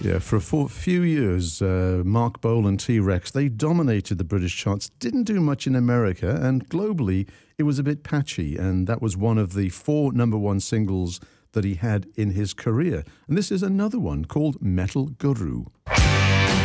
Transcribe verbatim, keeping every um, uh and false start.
Yeah, for a for few years, uh, Mark Bowl and T-Rex, they dominated the British charts, didn't do much in America, and globally it was a bit patchy, and that was one of the four number one singles that he had in his career. And this is another one called Metal Guru.